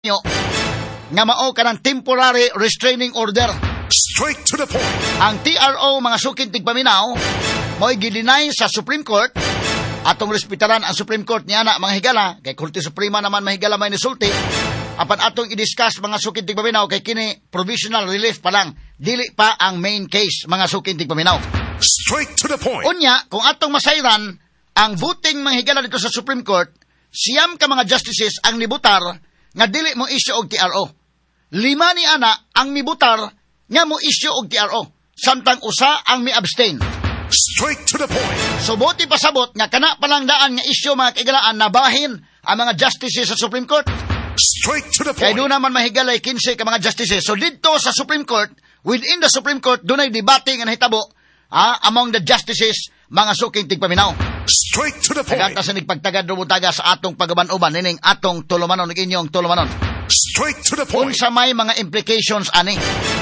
nyo nga mao kanang temporary restraining order. Straight to the point. Ang TRO mga sukin tigpaminaw mo'y gilinay sa Supreme Court. Atong respetaran ang Supreme Court niya na mga higala kay Korte Suprema naman mahigala may nisulti. Apan atong i-discuss mga sukin tigpaminaw kay kini provisional relief pa lang, dili pa ang main case mga sukin tigpaminaw. Straight to the point. Unya, kung atong masayran ang voting mga higala dito sa Supreme Court, siyam ka mga justices ang nibutar nga dili mo issue og TRO. 5 ni ana ang mibutar nga mo issue og TRO, samtang usa ang mi-abstain. Straight to the point. So buti pasabot nga kana palang daan nga issue mga kaigalaan na bahin ang mga justices sa Supreme Court. Straight to the Kaya point. doon naman mahigalay 15 ka mga justices. So dito sa Supreme Court, within the Supreme Court, doon ay debate nga nahitabo among the justices, mga suking tigpaminaw. Straight to the point. Nagata sa nagpagtagad rumutaga sa atong pagaban-uban, nining atong tulumanon, inyong tulumanon. Straight to the point. Unsa may mga implications ani.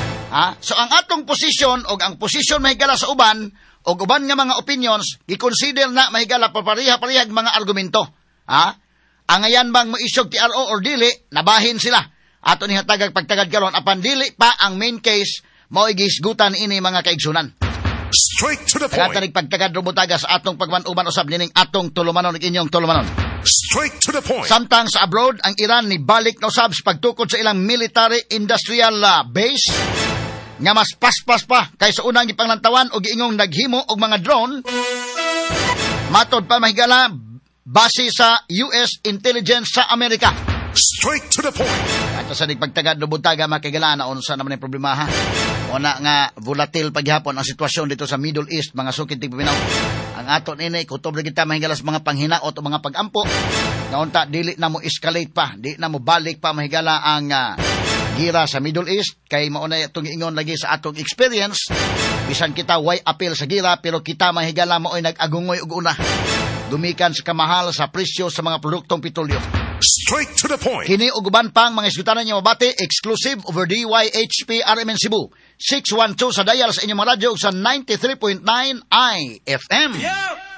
So ang atong posisyon o ang posisyon mahigala sa uban o uban nga mga opinions i-consider na mahigala papareha-parehag mga argumento. Ang ayan bang mo-issue TRO or dili, nabahin sila. Ato ni hatagag pagtagad karon apan dili pa ang main case mao igisgutan ini mga kaigsunan. Straight to the point. Kaya nagpagtagad rumutaga sa atong pagman-uban usab nining atong tulumanon inyong tulumanon. Straight to the point. Samtang sa abroad, ang Iran ni balik na usab sa pagtukod sa ilang military industrial base nga mas paspas pa kaysa unang gipanglantawan o giingong naghimo og mga drone. Matod pa mahigala base sa US intelligence sa Amerika. Straight to the point. Ato sa nagpagtagad lubutaga makigala na unsa naman ang problema ha. Una nga volatile paghapon ang sitwasyon dito sa Middle East mga sukid tigpaminaw. Ang aton ini kutob na kita mahigala sa mga panghinaot o mga pagampo. Naunta dili na mo escalate pa, di na mo balik pa mahigala ang gira sa Middle East kay mao na itong ingon lagi sa atong experience. Bisan kita way appeal sa gira pero kita mahigala mo ay nag-agungoy og una. Dumikan sa kamahal sa presyo sa mga produktong petrolyo. Straight to the point. Kini uguban pang mga isgutanan niyo mabati exclusive over DYHP RMN Cebu 612 sa dial sa inyong mga radyo sa 93.9 IFM. Yeah.